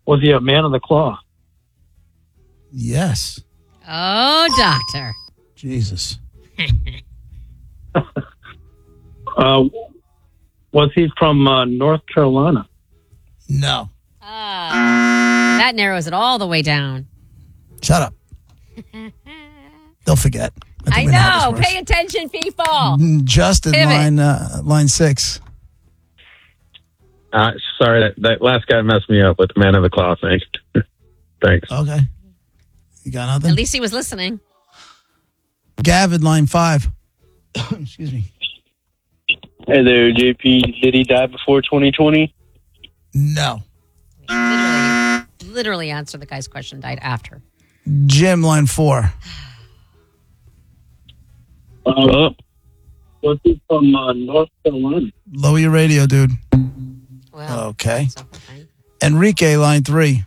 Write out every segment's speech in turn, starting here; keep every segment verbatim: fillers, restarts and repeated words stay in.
Was he a man of the cloth? Yes. Oh, doctor. Jesus. uh, was he from uh, North Carolina? No. Ah, that narrows it all the way down. Shut up. They'll forget. I, I know. Pay attention, people. Justin, Pivot. line uh, line six. Uh, sorry, that, that last guy messed me up with the man of the cloth thing. Thanks. Okay. You got nothing? At least he was listening. Gavin, line five. Excuse me. Hey there, J P. Did he die before twenty twenty? No. Literally, literally answer the guy's question. Died after. Jim, line four. Uh, was he from uh, North Carolina? Lower your radio, dude. Well, okay. okay. Enrique, line three.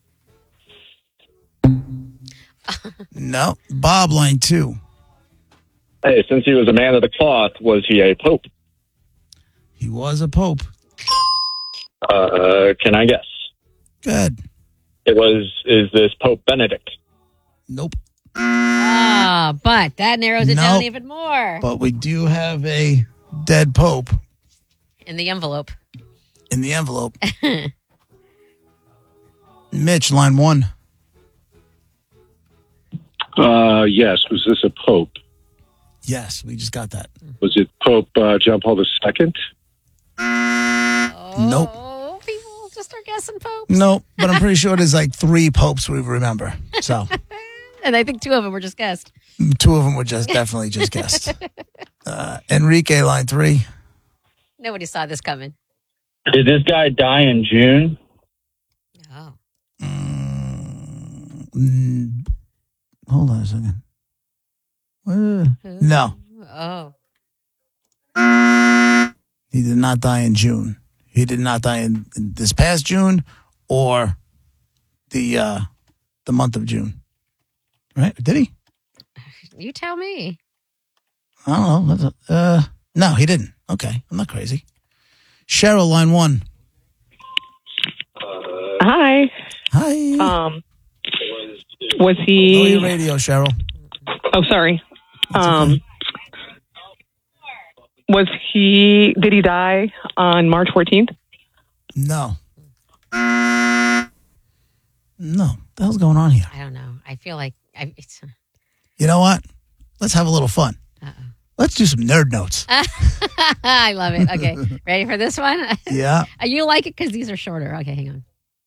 No. Bob, line two. Hey, since he was a man of the cloth, was he a pope? He was a pope. Uh, can I guess? Good. It was, is this Pope Benedict? Nope. Ah, but that narrows it nope. down even more. But we do have a dead pope. In the envelope. In the envelope. Mitch, line one. Uh, yes. Was this a pope? Yes, we just got that. Was it Pope uh, John Paul the Second? Oh, nope. People just are guessing popes. Nope, but I'm pretty sure there's like three popes we remember. So, and I think two of them were just guessed. Two of them were just definitely just guessed. Uh, Enrique, line three. Nobody saw this coming. Did this guy die in June? Oh. Mm, hold on a second. Uh, no. Oh. He did not die in June. He did not die in, in this past June or the uh, the month of June. Right? Did he? You tell me. I don't know. Uh, no, he didn't. Okay. I'm not crazy. Cheryl, line one. Hi. Hi. Um, was he... Lower your radio, Cheryl. Oh, sorry. That's um, okay. Was he... Did he die on March fourteenth? No. No. What the hell's going on here? I don't know. I feel like... I, it's, You know what? Let's have a little fun. uh-oh. Let's do some nerd notes. I love it. Okay. Ready for this one? Yeah. You like it because these are shorter. Okay, hang on.